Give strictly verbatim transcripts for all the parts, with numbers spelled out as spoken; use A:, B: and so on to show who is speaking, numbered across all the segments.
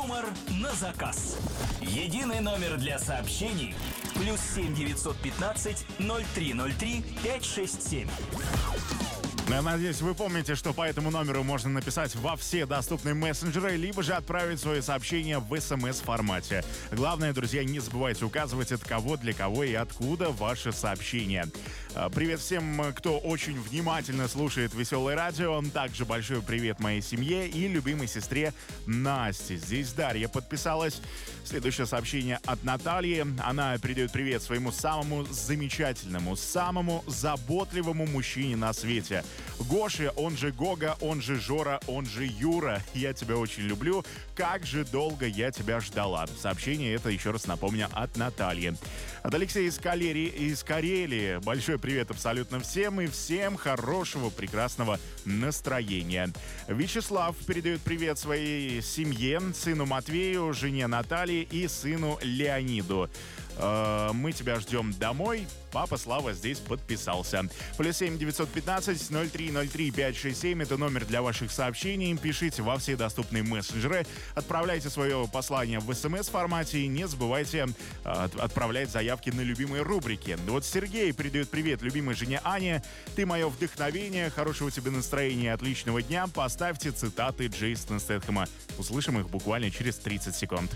A: Юмор на заказ. Единый номер для сообщений. Плюс семь девятьсот пятнадцать ноль три ноль три пять шесть семь.
B: Я надеюсь, вы помните, что по этому номеру можно написать во все доступные мессенджеры, либо же отправить свои сообщения в эс эм эс-формате. Главное, друзья, не забывайте указывать, от кого, для кого и откуда ваше сообщение. Привет всем, кто очень внимательно слушает «Веселое радио». Также большой привет моей семье и любимой сестре Насте. Здесь Дарья подписалась. Следующее сообщение от Натальи. Она передает привет своему самому замечательному, самому заботливому мужчине на свете. Гоше, он же Гога, он же Жора, он же Юра. Я тебя очень люблю. Как же долго я тебя ждала. Сообщение это, еще раз напомню, от Натальи. От Алексея из, Калери, из Карелии. Большой привет абсолютно всем и всем хорошего, прекрасного настроения. Вячеслав передает привет своей семье, сыну Матвею, жене Наталье и сыну Леониду. Мы тебя ждем домой. Папа Слава здесь подписался. Плюс семь девятьсот пятнадцать ноль три ноль три пять шесть семь. Это номер для ваших сообщений. Пишите во все доступные мессенджеры. Отправляйте свое послание в эс эм эс-формате. И не забывайте э, отправлять заявки на любимые рубрики. Вот Сергей передает привет любимой жене Ане. Ты мое вдохновение. Хорошего тебе настроения. Отличного дня. Поставьте цитаты Джейсона Стэтхэма. Услышим их буквально через тридцать секунд.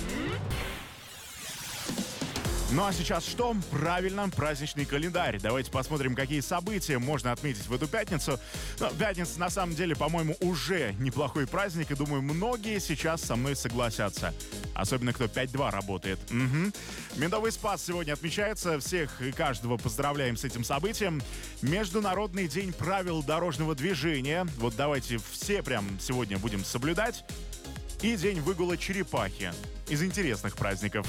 B: Ну а сейчас что? Правильно, праздничный календарь. Давайте посмотрим, какие события можно отметить в эту пятницу. Ну, пятница, на самом деле, по-моему, уже неплохой праздник, и думаю, многие сейчас со мной согласятся. Особенно, кто пять два работает. Угу. Медовый спас сегодня отмечается. Всех и каждого поздравляем с этим событием. Международный день правил дорожного движения. Вот давайте все прям сегодня будем соблюдать. И день выгула черепахи. Из интересных праздников.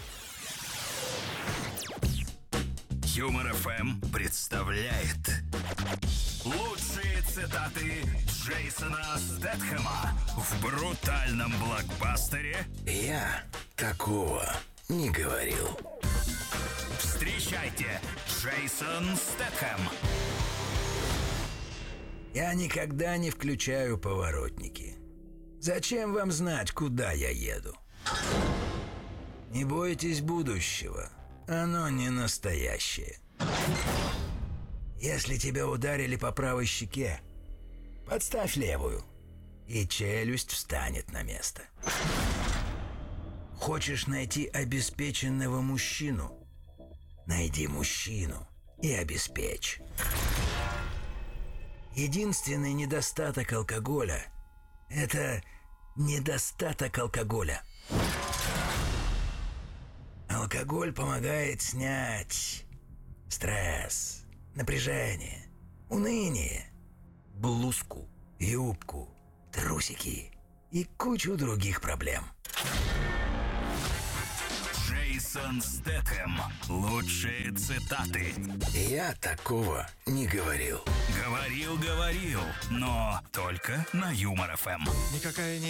A: Юмор эф эм представляет лучшие цитаты Джейсона Стэтхэма в брутальном блокбастере
C: «Я такого не говорил».
A: Встречайте, Джейсон Стэтхэм.
C: Я никогда не включаю поворотники. Зачем вам знать, куда я еду? Не бойтесь будущего. Оно не настоящее. Если тебя ударили по правой щеке, подставь левую, и челюсть встанет на место. Хочешь найти обеспеченного мужчину? Найди мужчину и обеспечь. Единственный недостаток алкоголя – это недостаток алкоголя. Алкоголь помогает снять стресс, напряжение, уныние, блузку, юбку, трусики и кучу других проблем.
A: Джейсон Стэтхэм. Лучшие цитаты.
C: Я такого не говорил.
A: Говорил, говорил, но только на Юмор эф эм.
D: Никакая не